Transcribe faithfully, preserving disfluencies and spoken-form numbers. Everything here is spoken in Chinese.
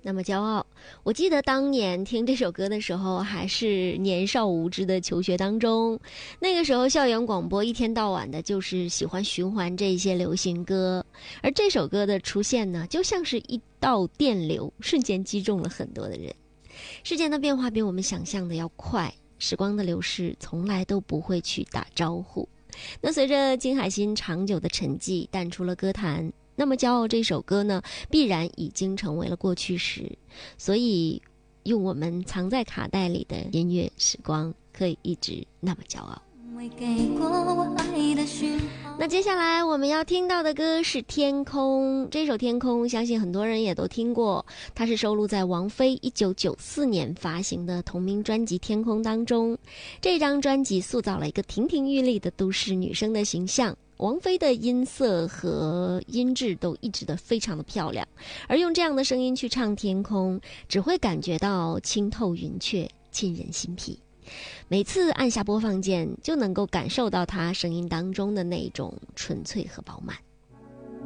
那么骄傲。我记得当年听这首歌的时候，还是年少无知的求学当中，那个时候校园广播一天到晚的就是喜欢循环这些流行歌，而这首歌的出现呢，就像是一道电流，瞬间击中了很多的人。世间的变化比我们想象的要快，时光的流逝从来都不会去打招呼。那随着金海心长久的沉寂淡出了歌坛，那么骄傲这首歌呢，必然已经成为了过去时。所以用我们藏在卡带里的音乐时光，可以一直那么骄傲。那接下来我们要听到的歌是天空。这首天空相信很多人也都听过，它是收录在王菲一九九四年发行的同名专辑天空当中。这张专辑塑造了一个亭亭玉立的都市女生的形象，王菲的音色和音质都一直的非常的漂亮，而用这样的声音去唱天空，只会感觉到清透云雀，沁人心脾。每次按下播放键，就能够感受到她声音当中的那种纯粹和饱满。